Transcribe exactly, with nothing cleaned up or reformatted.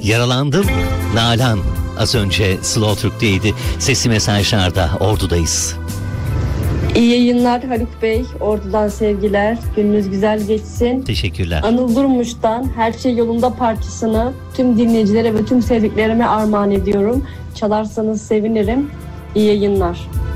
Yaralandım, Nalan. Az önce Slow Türk'teydi. Sesli mesajlarda Ordu'dayız. İyi yayınlar Haluk Bey. Ordu'dan sevgiler. Gününüz güzel geçsin. Teşekkürler. Anıl Durmuş'tan Her Şey Yolunda parçasını tüm dinleyicilere ve tüm sevdiklerime armağan ediyorum. Çalarsanız sevinirim. İyi yayınlar.